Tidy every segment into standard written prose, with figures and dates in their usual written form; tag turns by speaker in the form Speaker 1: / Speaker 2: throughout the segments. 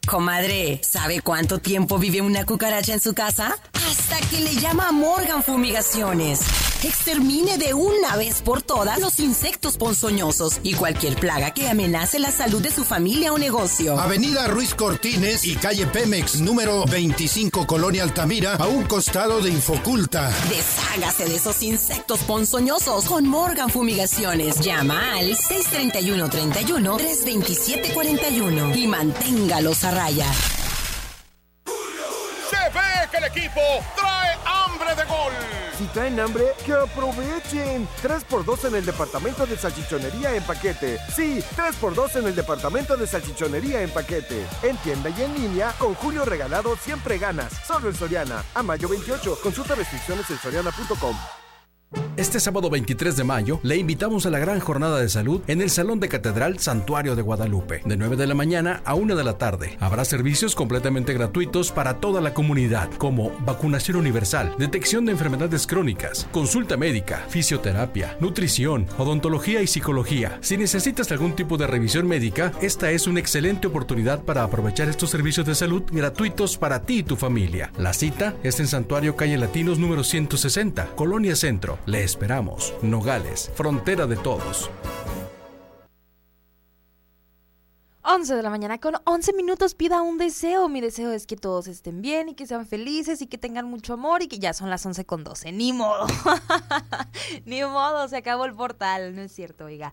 Speaker 1: Comadre, ¿sabe cuánto tiempo vive una cucaracha en su casa? Hasta que le llama a Morgan Fumigaciones. Extermine de una vez por todas los insectos ponzoñosos y cualquier plaga que amenace la salud de su familia o negocio.
Speaker 2: Avenida Ruiz Cortines y calle Pemex, número 25, Colonia Altamira, a un costado de Infoculta.
Speaker 1: Deshágase de esos insectos ponzoñosos con Morgan Fumigaciones. Llama al 631-31-327-41 y manténgalos a raya.
Speaker 3: Se ve que el equipo trae hambre de gol.
Speaker 4: Si traen hambre, que aprovechen. 3x2 en el departamento de salchichonería en paquete. Sí, 3x2 en el departamento de salchichonería en paquete. En tienda y en línea, con Julio Regalado siempre ganas. Solo en Soriana. A mayo 28. Consulta restricciones en soriana.com.
Speaker 5: Este sábado 23 de mayo le invitamos a la gran jornada de salud en el Salón de Catedral Santuario de Guadalupe, de 9 de la mañana a 1 de la tarde. Habrá servicios completamente gratuitos para toda la comunidad, como vacunación universal, detección de enfermedades crónicas, consulta médica, fisioterapia, nutrición, odontología y psicología. Si necesitas algún tipo de revisión médica, esta es una excelente oportunidad para aprovechar estos servicios de salud gratuitos para ti y tu familia. La cita es en Santuario Calle Latinos número 160, Colonia Centro. Le esperamos. Nogales, frontera de todos.
Speaker 6: 11 de la mañana con 11 minutos, pida un deseo. Mi deseo es que todos estén bien y que sean felices y que tengan mucho amor y que ya son las 11:12. Ni modo. Ni modo, se acabó el portal. No es cierto, oiga.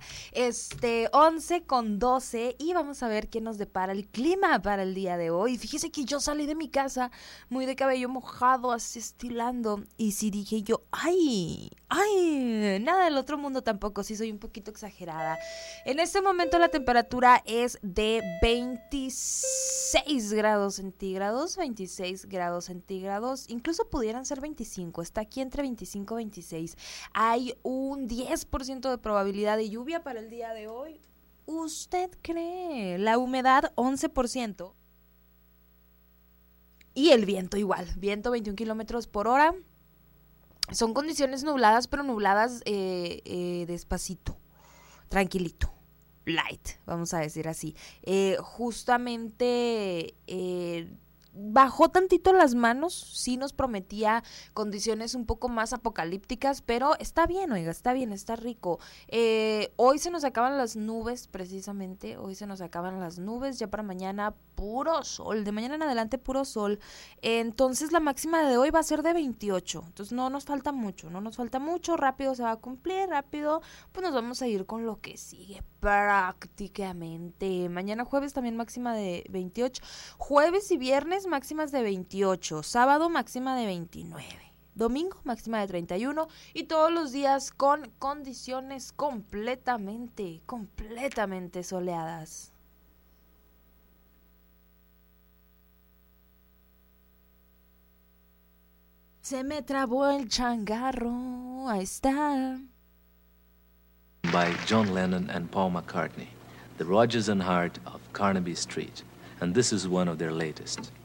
Speaker 6: 11:12 y vamos a ver qué nos depara el clima para el día de hoy. Fíjese que yo salí de mi casa muy de cabello mojado, así estilando. Y sí dije yo, ay, nada del otro mundo tampoco. Sí soy un poquito exagerada. En este momento la temperatura es de 26 grados centígrados, 26 grados centígrados, incluso pudieran ser 25, está aquí entre 25 y 26. Hay un 10% de probabilidad de lluvia para el día de hoy. ¿Usted cree? La humedad 11%. Y el viento igual, viento 21 kilómetros por hora. Son condiciones nubladas, pero nubladas despacito, tranquilito. Light, vamos a decir así. Justamente bajó tantito las manos, sí nos prometía condiciones un poco más apocalípticas, pero está bien, oiga, está bien, está rico. Hoy se nos acaban las nubes, precisamente, hoy se nos acaban las nubes, ya para mañana puro sol, de mañana en adelante puro sol. Entonces la máxima de hoy va a ser de 28, entonces no nos falta mucho, rápido se va a cumplir, rápido, pues nos vamos a ir con lo que sigue prácticamente. Mañana jueves también máxima de 28, jueves y viernes máximas de 28, sábado máxima de 29. Domingo máxima de 31 y todos los días con condiciones completamente soleadas. Se me trabó el changarro, ahí está.
Speaker 7: By John Lennon and Paul McCartney, The Rodgers and Hart of Carnaby Street, and this is one of their latest.